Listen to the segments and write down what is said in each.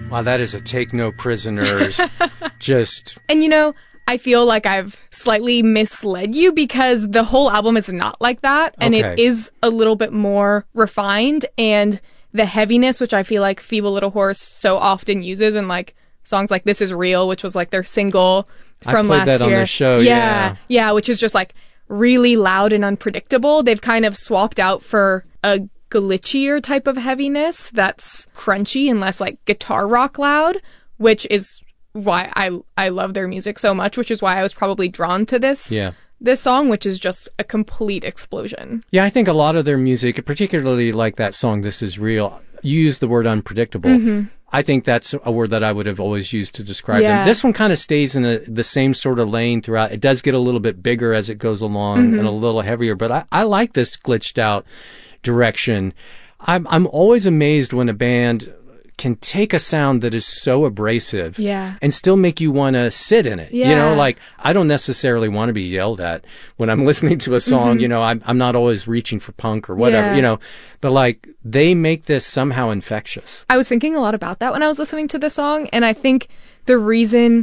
Wow, that is a take no prisoners. Just. And I feel like I've slightly misled you because the whole album is not like that. And Okay. it is a little bit more refined. And the heaviness, which I feel like Feeble Little Horse so often uses in like songs like This Is Real, which was like their single from I played last that year. on the show, yeah. Yeah, which is just like really loud and unpredictable. They've kind of swapped out for a glitchier type of heaviness that's crunchy and less like guitar rock loud, which is why I love their music so much, which is why I was probably drawn to this song, which is just a complete explosion. Yeah, I think a lot of their music, particularly like that song This Is Real, you use the word unpredictable. Mm-hmm. I think that's a word that I would have always used to describe them. This one kind of stays in the same sort of lane throughout. It does get a little bit bigger as it goes along and a little heavier, but I like this glitched out direction. I'm always amazed when a band can take a sound that is so abrasive and still make you want to sit in it. Like I don't necessarily want to be yelled at when I'm listening to a song. I'm not always reaching for punk or whatever, but like they make this somehow infectious. I was thinking a lot about that when I was listening to the song, and I think the reason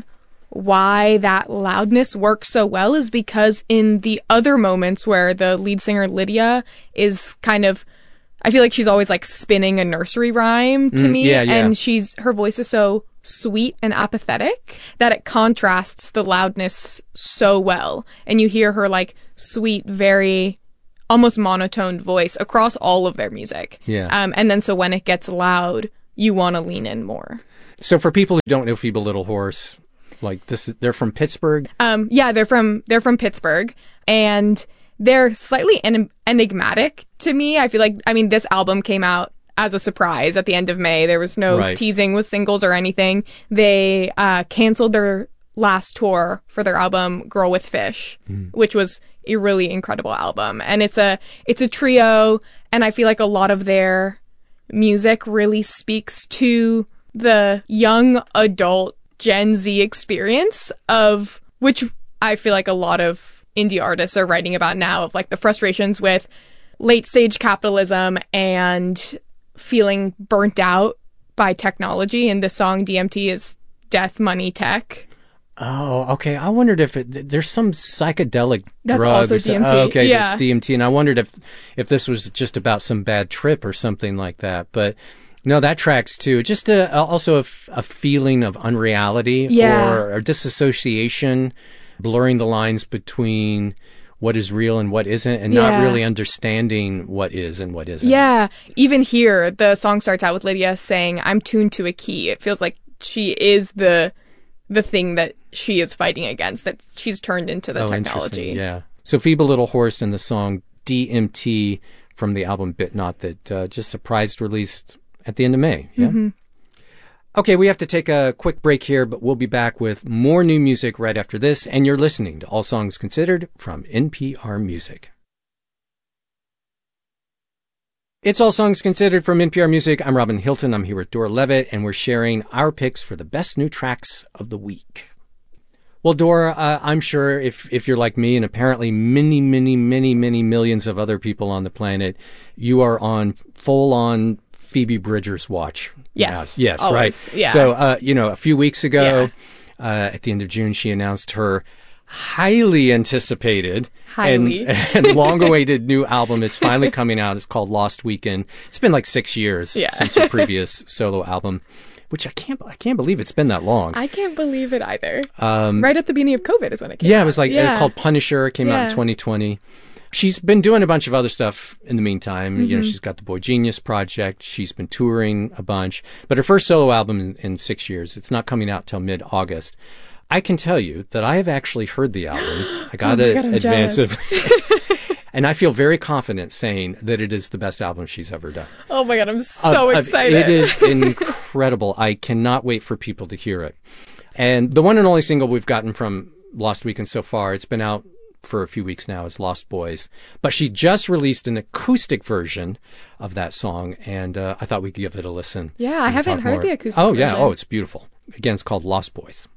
why that loudness works so well is because in the other moments where the lead singer Lydia is kind of, I feel like she's always like spinning a nursery rhyme to me. And her voice is so sweet and apathetic that it contrasts the loudness so well. And you hear her like sweet, very almost monotoned voice across all of their music. And then so when it gets loud, you want to lean in more. So for people who don't know Feeble Little Horse, like they're from Pittsburgh? They're from Pittsburgh, and they're slightly enigmatic to me. I feel like, this album came out as a surprise at the end of May. There was no teasing with singles or anything. They canceled their last tour for their album Girl with Fish, which was a really incredible album. And it's a trio, and I feel like a lot of their music really speaks to the young adult Gen Z experience of which I feel like a lot of indie artists are writing about now, of like the frustrations with late stage capitalism and feeling burnt out by technology. And the song DMT is Death, Money, Tech. Oh, okay. I wondered if there's some psychedelic That's drug. Also DMT. Oh, okay, yeah. That's DMT. And I wondered if this was just about some bad trip or something like that. But no, that tracks too. Just also a feeling of unreality or disassociation, blurring the lines between what is real and what isn't, and not really understanding what is and what isn't. Yeah. Even here, the song starts out with Lydia saying, "I'm tuned to a key." It feels like she is the thing that she is fighting against, that she's turned into the technology. Yeah. So Feeble Little Horse and the song DMT from the album Bit Not that just surprised released at the end of May. Yeah. Mm-hmm. Okay, we have to take a quick break here, but we'll be back with more new music right after this. And you're listening to All Songs Considered from NPR Music. It's All Songs Considered from NPR Music. I'm Robin Hilton. I'm here with Dora Levitt, and we're sharing our picks for the best new tracks of the week. Well, Dora, I'm sure if you're like me, and apparently many millions of other people on the planet, you are on full-on Phoebe Bridgers watch. Yes. Yes, always. right. Yeah. So, a few weeks ago, at the end of June, she announced her highly anticipated and long-awaited new album. It's finally coming out. It's called Lost Weekend. It's been like 6 years since her previous solo album, which I can't believe it's been that long. I can't believe it either. Right at the beginning of COVID is when it came out. Yeah, it was like called Punisher. It came out in 2020. She's been doing a bunch of other stuff in the meantime. Mm-hmm. She's got the Boy Genius project. She's been touring a bunch. But her first solo album in 6 years, it's not coming out till mid-August. I can tell you that I have actually heard the album. I got an advance of and I feel very confident saying that it is the best album she's ever done. Oh my God, I'm so excited. It is incredible. I cannot wait for people to hear it. And the one and only single we've gotten from Lost Weekend so far, it's been out for a few weeks now, is Lost Boys. But she just released an acoustic version of that song, and I thought we'd give it a listen. Yeah, I haven't heard the acoustic version. Oh, yeah. Oh, it's beautiful. Again, it's called Lost Boys.